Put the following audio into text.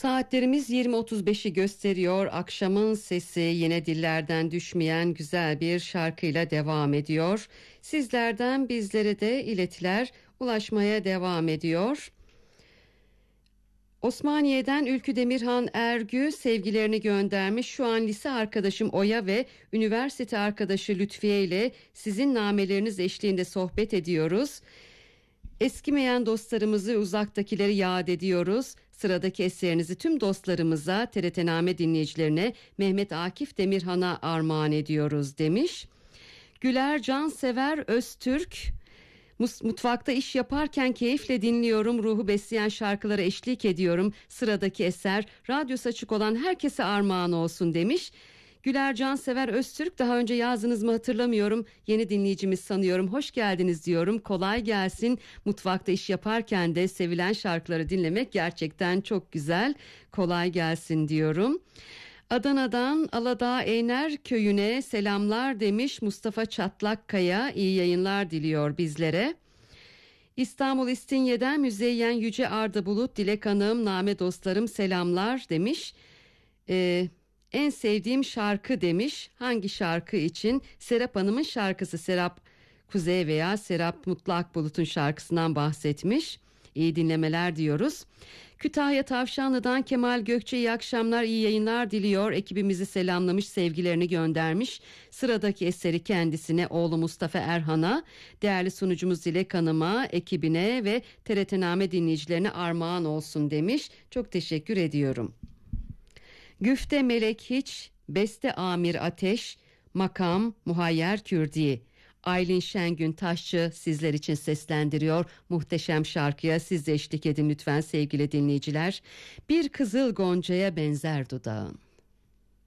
Saatlerimiz 20.35'i gösteriyor. Akşamın sesi yine dillerden düşmeyen güzel bir şarkıyla devam ediyor. Sizlerden bizlere de iletiler ulaşmaya devam ediyor. Osmaniye'den Ülkü Demirhan Ergü sevgilerini göndermiş. Şu an lise arkadaşım Oya ve üniversite arkadaşı Lütfiye ile sizin nameleriniz eşliğinde sohbet ediyoruz. Eskimeyen dostlarımızı, uzaktakileri yad ediyoruz. Sıradaki eserinizi tüm dostlarımıza, TRT-Name dinleyicilerine, Mehmet Akif Demirhan'a armağan ediyoruz demiş. Güler Cansever Öztürk, mutfakta iş yaparken keyifle dinliyorum, ruhu besleyen şarkılara eşlik ediyorum. Sıradaki eser radyosu açık olan herkese armağan olsun demiş. Güler Cansever Öztürk, daha önce yazdınız mı hatırlamıyorum, yeni dinleyicimiz sanıyorum, hoş geldiniz diyorum, kolay gelsin. Mutfakta iş yaparken de sevilen şarkıları dinlemek gerçekten çok güzel, kolay gelsin diyorum. Adana'dan Aladağ Eyner köyüne selamlar demiş Mustafa Çatlakkaya, iyi yayınlar diliyor bizlere. İstanbul İstinye'den Müzeyyen Yüce Arda Bulut, Dilek Hanım, Name dostlarım selamlar demiş. En sevdiğim şarkı demiş. Hangi şarkı için? Serap Hanım'ın şarkısı, Serap Kuzey veya Serap Mutlu Akbulut'un şarkısından bahsetmiş. İyi dinlemeler diyoruz. Kütahya Tavşanlı'dan Kemal Gökçe, iyi akşamlar, iyi yayınlar diliyor. Ekibimizi selamlamış, sevgilerini göndermiş. Sıradaki eseri kendisine, oğlu Mustafa Erhan'a, değerli sunucumuz Dilek Hanım'a, ekibine ve TRT-Name dinleyicilerine armağan olsun demiş. Çok teşekkür ediyorum. Güfte Melek Hiç, beste Amir Ateş, makam Muhayyer Kürdi. Aylin Şengün Taşçı sizler için seslendiriyor muhteşem şarkıya. Siz de eşlik edin lütfen sevgili dinleyiciler. Bir kızıl goncaya benzer dudağın.